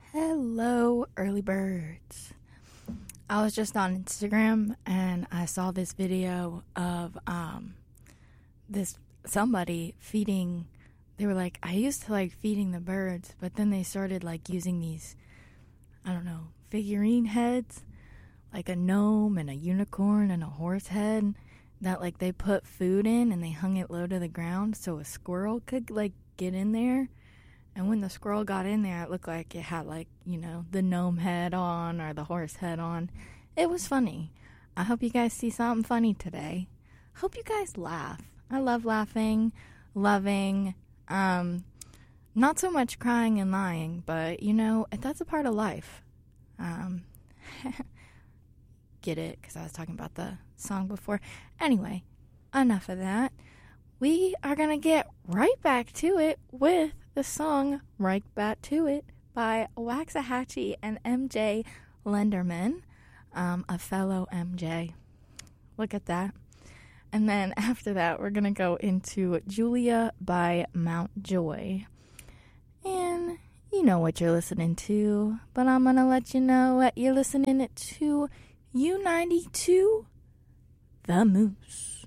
Hello, early birds. I was just on Instagram and I saw this video of this somebody feeding. They were like, I used to like feeding the birds, but then they started like using these, I don't know, figurine heads, like a gnome and a unicorn and a horse head that like they put food in and they hung it low to the ground so a squirrel could like get in there. And when the squirrel got in there, it looked like it had, like, you know, the gnome head on or the horse head on. It was funny. I hope you guys see something funny today. Hope you guys laugh. I love laughing, loving, not so much crying and lying, but, you know, that's a part of life. Get it? Because I was talking about the song before. Anyway, enough of that. We are going to get right back to it with the song Right Back to It by Waxahachie and MJ Lenderman, a fellow MJ. Look at that. And then after that, we're going to go into Julia by Mountjoy. And you know what you're listening to, but I'm going to let you know what you're listening to U92, The Moose.